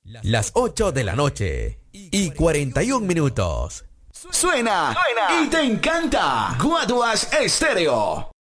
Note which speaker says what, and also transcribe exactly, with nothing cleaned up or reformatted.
Speaker 1: Las ocho de la noche y cuarenta y un minutos.
Speaker 2: Suena, Suena y te encanta. Guaduas Estéreo.